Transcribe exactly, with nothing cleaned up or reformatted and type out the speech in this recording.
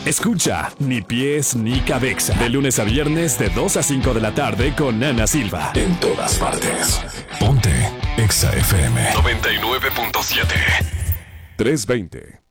Escucha Ni Pies ni Cabeza. De lunes a viernes de dos a cinco de la tarde con Ana Silva. En todas partes. Ponte Exa F M. noventa y nueve punto siete. trescientos veinte.